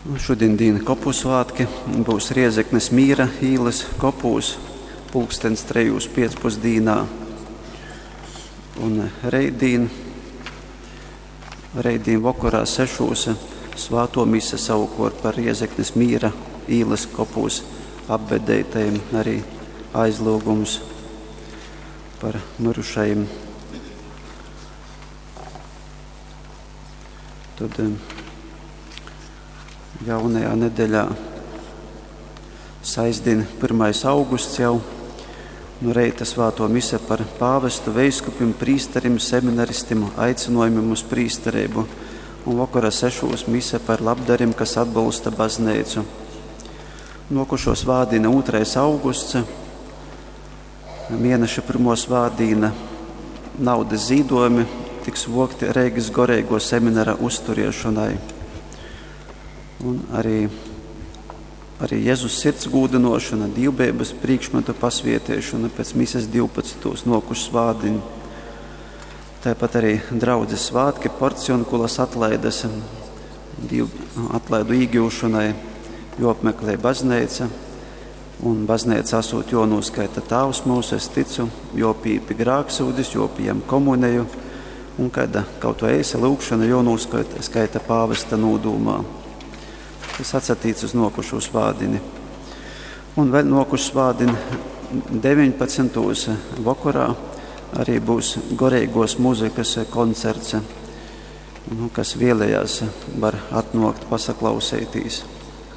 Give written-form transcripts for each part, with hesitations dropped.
Šodien diena kopu svētki būs Riezeknes Mīra īles kopūs, 3:15 un reidīn vakarā 6 svāto mise savukārt par Riezeknes Mīra īles kopūs apbedētajiem, arī aizlūgums par mirušajiem. Tad jaunajā nedēļā saizdien 1. augusts jau, no reita svāto mise par pāvestu, veiskupim, prīsterim, seminaristim, aicinojumiem uz prīsterību, un vakarā 6 mise par labdarim, kas atbalsta baznīcu. Nokušo svādīna 2. augusts, mēneša 1. svādīna naudas zīdojumi tiks vokti Reigas Goreigo seminara uzturiešanai. Un arī Jēzus sirds gūdinošana, divbības priekšmetu pasvietiešana pēc mises 12. nokušu svādiņu. Tāpat arī draudzes svātki, porcionkulas atlaides, atlaidu īgūšanai, jopmeklē bazneica, un bazneica asūt jonūskaita Tāvs mūsu, es ticu, jopīpi grāksūdis, jopījam komuneju, un kāda kaut vai eisa lūkšana jonūskaita pāvesta nūdūmā. Tas atsatīts uz nokušu svādini. Un vēl nokušu svādini 19. vakarā arī būs Goreigos muzikas koncerts, kas vēlējās var atnokt pasaklausētīs.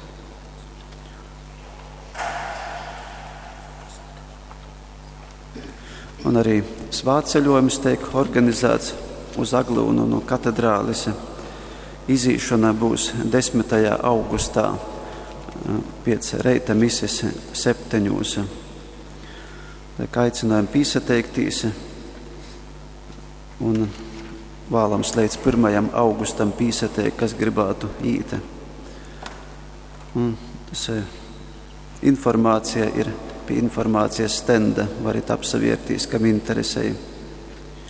Un arī svātceļojums tiek organizēts uz Aglūnu no katedrālis. Izīšana būs 10. augustā pēc reita mises 7. Tiek aicinājumi pīsateiktīs un vēlams līdz 1. augustam pīsateikt, kas gribētu īt. Un tas informācija ir pie informācijas stenda, varat apsaviertīs, kam interesēja.